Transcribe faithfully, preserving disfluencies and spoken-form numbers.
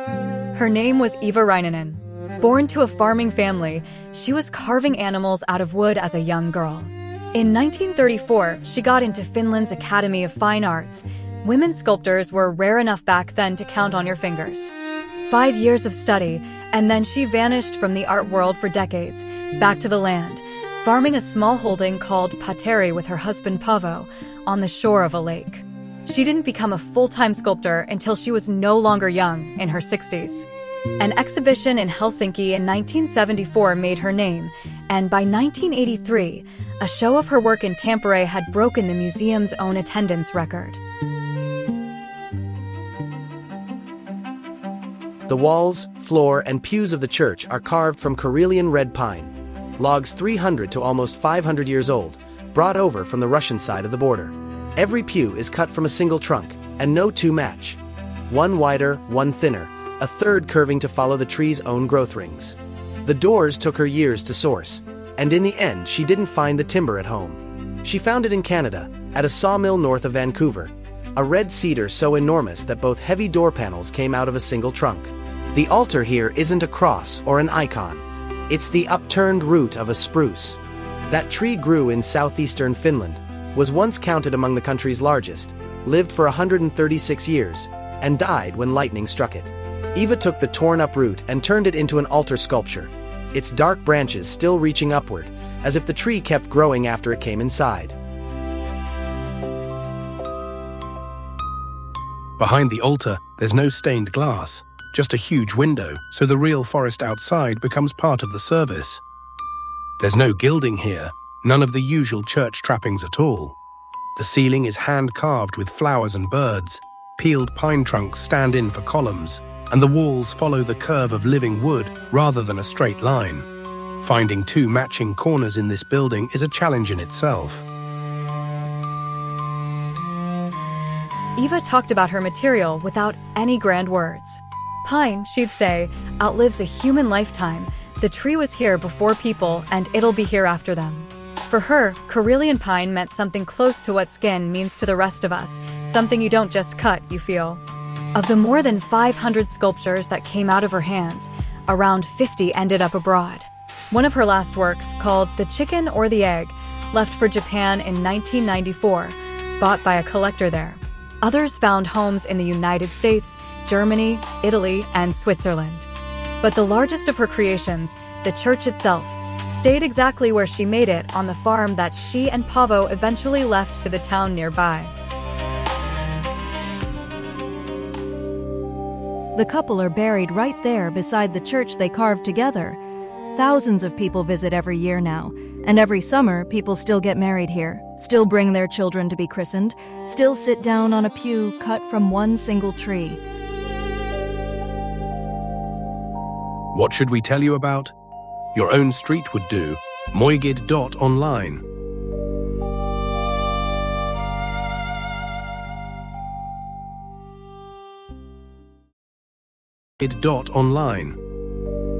Her name was Eva Reinanen. Born to a farming family, she was carving animals out of wood as a young girl. In nineteen thirty-four, she got into Finland's Academy of Fine Arts. Women sculptors were rare enough back then to count on your fingers. Five years of study, and then she vanished from the art world for decades, back to the land, farming a small holding called Pateri with her husband Paavo on the shore of a lake. She didn't become a full-time sculptor until she was no longer young, in her sixties. An exhibition in Helsinki in nineteen seventy-four made her name, and by nineteen eighty-three, a show of her work in Tampere had broken the museum's own attendance record. The walls, floor, and pews of the church are carved from Karelian red pine, logs three hundred to almost five hundred years old, brought over from the Russian side of the border. Every pew is cut from a single trunk, and no two match. One wider, one thinner, a third curving to follow the tree's own growth rings. The doors took her years to source, and in the end she didn't find the timber at home. She found it in Canada, at a sawmill north of Vancouver, a red cedar so enormous that both heavy door panels came out of a single trunk. The altar here isn't a cross or an icon. It's the upturned root of a spruce. That tree grew in southeastern Finland, was once counted among the country's largest, lived for one hundred thirty-six years, and died when lightning struck it. Eva took the torn-up root and turned it into an altar sculpture, its dark branches still reaching upward, as if the tree kept growing after it came inside. Behind the altar, there's no stained glass, just a huge window, so the real forest outside becomes part of the service. There's no gilding here, none of the usual church trappings at all. The ceiling is hand-carved with flowers and birds, peeled pine trunks stand in for columns, and the walls follow the curve of living wood rather than a straight line. Finding two matching corners in this building is a challenge in itself. Eva talked about her material without any grand words. Pine, she'd say, outlives a human lifetime. The tree was here before people, and it'll be here after them. For her, Karelian pine meant something close to what skin means to the rest of us, something you don't just cut, you feel. Of the more than five hundred sculptures that came out of her hands, around fifty ended up abroad. One of her last works, called The Chicken or the Egg, left for Japan in nineteen ninety-four, bought by a collector there. Others found homes in the United States, Germany, Italy, and Switzerland. But the largest of her creations, the church itself, stayed exactly where she made it on the farm that she and Paavo eventually left to the town nearby. The couple are buried right there beside the church they carved together. Thousands of people visit every year now, and every summer people still get married here, still bring their children to be christened, still sit down on a pew cut from one single tree. What should we tell you about? Your own street would do. Moigid dot online. Moigid dot online.